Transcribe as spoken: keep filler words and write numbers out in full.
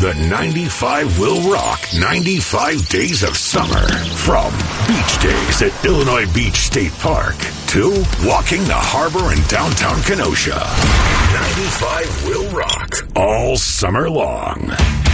The ninety-five will rock ninety-five days of summer. From beach days at Illinois Beach State Park to walking the harbor in downtown Kenosha. ninety-five will rock all summer long.